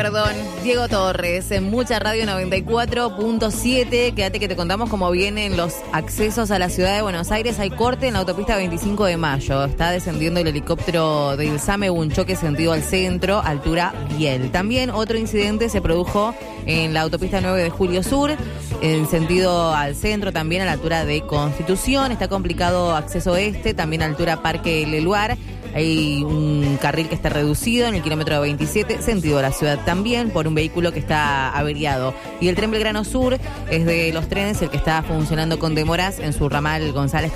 Perdón, Diego Torres, en Mucha Radio 94.7. Quédate que te contamos cómo vienen los accesos a la ciudad de Buenos Aires. Hay corte en la autopista 25 de Mayo. Está descendiendo el helicóptero del SAME, hubo un choque sentido al centro, altura Biel. También otro incidente se produjo en la autopista 9 de Julio Sur, en sentido al centro, también a la altura de Constitución. Está complicado acceso también a altura Parque Leluar. Hay un carril que está reducido en el kilómetro 27, sentido a la ciudad también, por un vehículo que está averiado. Y el tren Belgrano Sur es de los trenes el que está funcionando con demoras en su ramal González